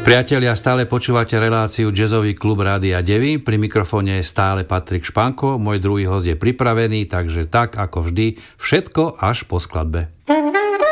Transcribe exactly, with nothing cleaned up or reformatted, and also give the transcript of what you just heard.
Priatelia, stále počúvate reláciu Jazzový klub Rádia Devy. Pri mikrofóne je stále Patrik Španko. Môj druhý host je pripravený, takže tak ako vždy, všetko až po skladbe.